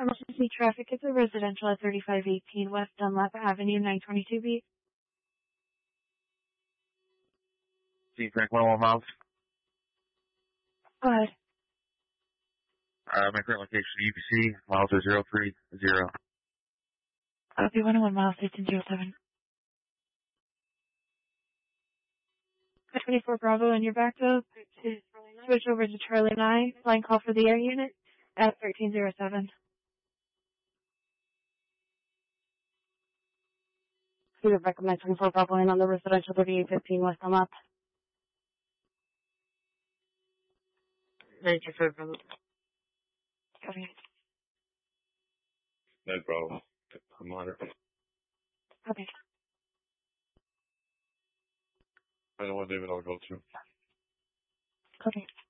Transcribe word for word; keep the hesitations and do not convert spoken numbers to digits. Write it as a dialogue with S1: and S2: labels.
S1: Emergency traffic is a residential at thirty-five eighteen West Dunlap Avenue, nine twenty-two B.
S2: Team Frank one oh one miles.
S1: Go ahead.
S2: Uh, my current location, U B C, miles are zero three zero.
S1: Copy one oh one miles, eighteen zero seven. twenty-four Bravo, and you're back up. Switch over to Charlie nine. Line call for the air unit at thirteen zero seven.
S3: We would recommend twenty-four Bravo in on the residential thirty-eight fifteen West Dunlap.
S4: ninety-four Bravo.
S1: Copy.
S5: No problem. I'm on it.
S1: Okay.
S5: I know what David I'll go to.
S1: Okay.